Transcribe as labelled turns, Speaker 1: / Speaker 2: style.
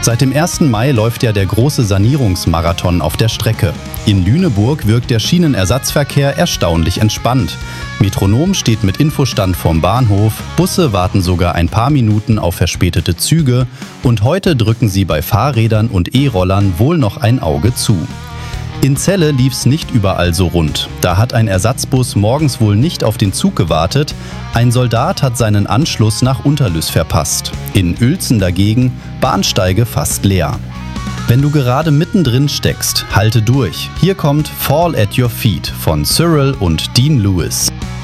Speaker 1: Seit dem 1. Mai läuft ja der große Sanierungsmarathon auf der Strecke. In Lüneburg wirkt der Schienenersatzverkehr erstaunlich entspannt. Metronom steht mit Infostand vorm Bahnhof, Busse warten sogar ein paar Minuten auf verspätete Züge und heute drücken sie bei Fahrrädern und E-Rollern wohl noch ein Auge zu. In Celle lief's nicht überall so rund. Da hat ein Ersatzbus morgens wohl nicht auf den Zug gewartet. Ein Soldat hat seinen Anschluss nach Unterlüß verpasst. In Uelzen dagegen Bahnsteige fast leer. Wenn du gerade mittendrin steckst, halte durch. Hier kommt Fall at Your Feet von Cyril und Dean Lewis.